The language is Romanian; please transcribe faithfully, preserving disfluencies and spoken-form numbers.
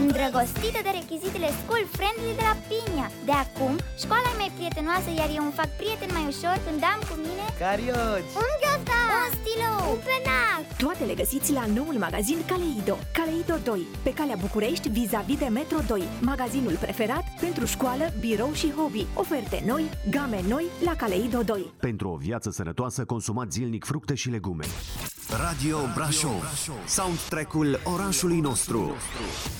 Îndrăgostită de rechizitele school-friendly de la Pinia. De acum, școala e mai prietenoasă, iar eu îmi fac prieten mai ușor când am cu mine carioci, un ghiozdan, un stilou, un penac. Toate le găsiți la noul magazin Kaleido. Kaleido doi, pe calea București, vis-a-vis de Metro doi. Magazinul preferat pentru școală, birou și hobby. Oferte noi, game noi la Kaleido doi. Pentru o viață sănătoasă, consumați zilnic fructe și legume. Radio Brașov, soundtrack-ul orașului nostru.